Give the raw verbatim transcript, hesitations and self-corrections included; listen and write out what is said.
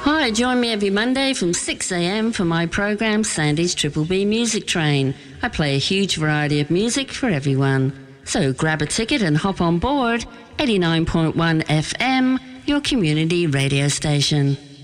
Hi, join me every Monday from six a m for my program Sandy's Triple B Music Train. I play a huge variety of music for everyone. So grab a ticket and hop on board. eighty-nine point one F M, your community radio station.